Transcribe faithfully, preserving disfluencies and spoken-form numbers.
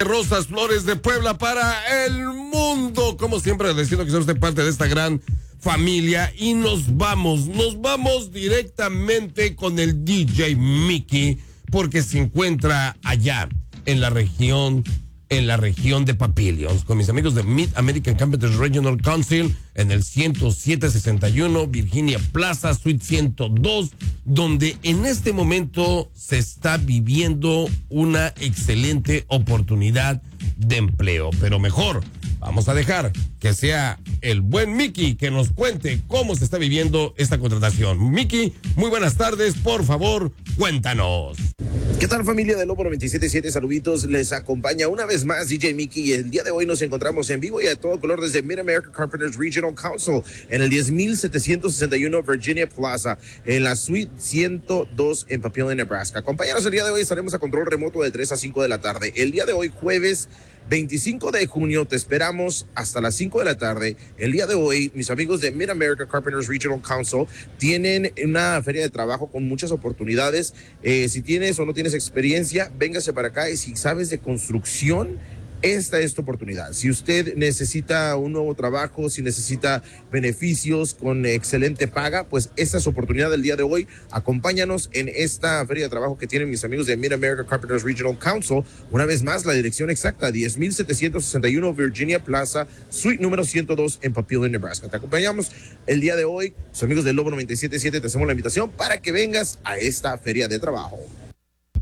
Rosas Flores de Puebla para el mundo. Como siempre, agradeciendo que sea usted parte de esta gran familia. Y nos vamos, nos vamos directamente con el D J Mickey, porque se encuentra allá en la región en la región de Papillions, con mis amigos de Mid American Campus Regional Council, en el ciento siete sesenta y uno Virginia Plaza, Suite ciento dos, donde en este momento se está viviendo una excelente oportunidad de empleo. Pero mejor, vamos a dejar que sea el buen Mickey que nos cuente cómo se está viviendo esta contratación. Mickey, muy buenas tardes, por favor, cuéntanos. ¿Qué tal, familia de Lobo noventa y siete punto siete? Saluditos, les acompaña una vez más D J Mickey, y el día de hoy nos encontramos en vivo y a todo color desde Mid America Carpenters Regional Council en el diez mil setecientos sesenta y uno Virginia Plaza, en la Suite ciento dos en Papillion, Nebraska. Compañeros, el día de hoy estaremos a control remoto de tres a cinco de la tarde. El día de hoy, jueves veinticinco de junio, te esperamos hasta las cinco de la tarde. El día de hoy, mis amigos de Mid America Carpenters Regional Council tienen una feria de trabajo con muchas oportunidades. Eh, si tienes o no tienes experiencia, véngase para acá, y si sabes de construcción, esta es tu oportunidad. Si usted necesita un nuevo trabajo, si necesita beneficios con excelente paga, pues esta es su oportunidad del día de hoy. Acompáñanos en esta feria de trabajo que tienen mis amigos de Mid America Carpenters Regional Council. Una vez más, la dirección exacta, diez mil setecientos sesenta y uno Virginia Plaza, suite número ciento dos en Papillion, Nebraska. Te acompañamos el día de hoy. Sus amigos del Lobo noventa y siete punto siete te hacemos la invitación para que vengas a esta feria de trabajo.